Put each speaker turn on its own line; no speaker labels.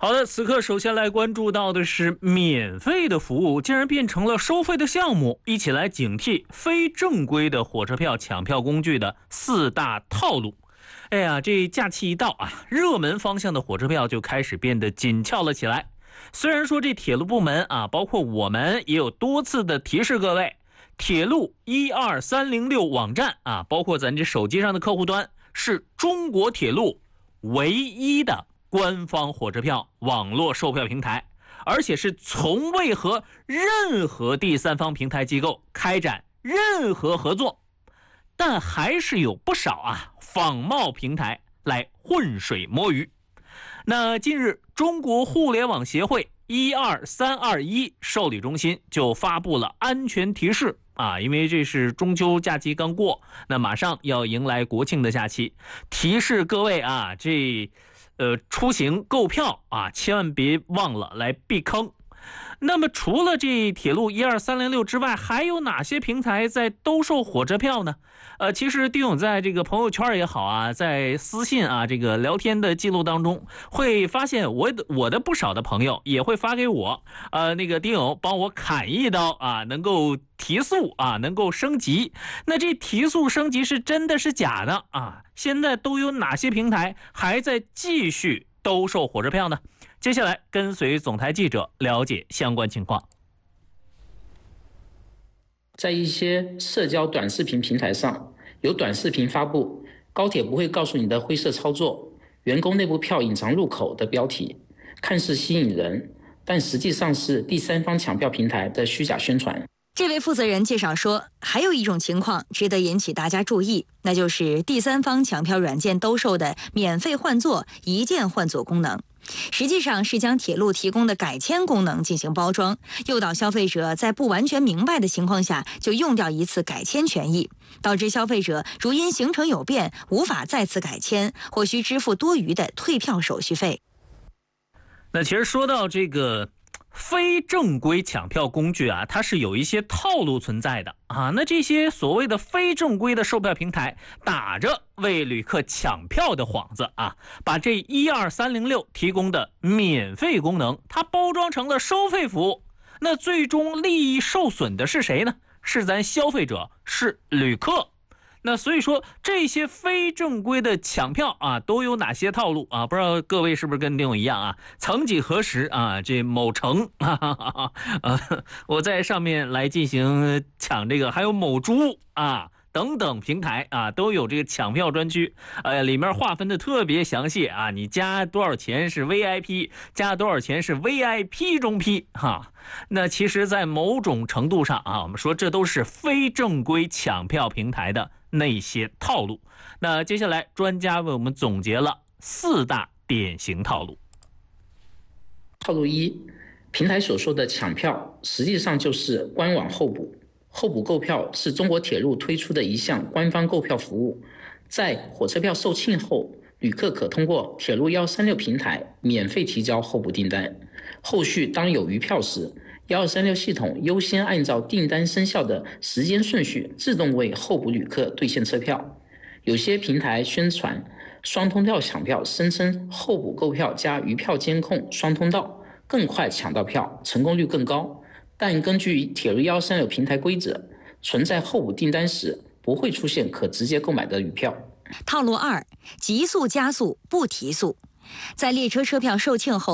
好的，此刻首先来关注到的是免费的服务竟然变成了收费的项目，一起来警惕非正规的火车票抢票工具的4大套路。哎呀，这假期一到啊，热门方向的火车票就开始变得紧俏了起来。虽然说这铁路部门啊，包括我们也有多次的提示各位，铁路12306网站啊，包括咱这手机上的客户端，是中国铁路唯一的官方火车票网络售票平台，而且是从未和任何第三方平台机构开展任何合作，但还是有不少仿冒平台来浑水摸鱼。那近日，中国互联网协会12321受理中心就发布了安全提示啊，因为这是中秋假期刚过，那马上要迎来国庆的假期，提示各位啊，出行购票啊，千万别忘了来避坑。那么除了这铁路12306之外，还有哪些平台在兜售火车票呢？其实丁勇在这个朋友圈也好啊，在私信啊这个聊天的记录当中，会发现我的不少的朋友也会发给我，那个丁勇帮我砍一刀啊，能够提速啊，能够升级。那这提速升级是真的是假的啊？现在都有哪些平台还在继续兜售火车票呢？接下来跟随总台记者了解相关情况。
在一些社交短视频平台上，有短视频发布高铁不会告诉你的灰色操作、员工内部票隐藏入口的标题，看似吸引人，但实际上是第三方抢票平台的虚假宣传。
这位负责人介绍说，还有一种情况值得引起大家注意，那就是第三方抢票软件兜售的免费换座、一键换座功能。实际上是将铁路提供的改签功能进行包装，诱导消费者在不完全明白的情况下就用掉一次改签权益，导致消费者如因行程有变无法再次改签，或需支付多余的退票手续费。
那其实说到这个非正规抢票工具啊，它是有一些套路存在的啊。那这些所谓的非正规的售票平台，打着为旅客抢票的幌子啊，把这12306提供的免费功能，它包装成了收费服务。那最终利益受损的是谁呢？是咱消费者，是旅客。那所以说，这些非正规的抢票啊，都有哪些套路啊？不知道各位是不是跟丁勇一样啊？曾几何时啊，这某城我在上面来进行抢这个，还有某猪啊等等平台啊，都有这个抢票专区，里面划分的特别详细啊，你加多少钱是 VIP， 加多少钱是 VIP 中批哈。那其实，在某种程度上啊，我们说这都是非正规抢票平台的那些套路。那接下来专家为我们总结了4大典型套路。
套路1，平台所说的抢票实际上就是官网候补。候补购票是中国铁路推出的一项官方购票服务，在火车票售罄后，旅客可通过铁路136平台免费提交候补订单，后续当有余票时，1236系统优先按照订单生效的时间顺序自动为候补旅客兑现车票。有些平台宣传双通道抢票，声称候补购票加余票监控双通道更快抢到票，成功率更高。但根据铁路136平台规则，存在候补订单时不会出现可直接购买的余票。
套路2，急速加速不提速。在列车车票售罄后，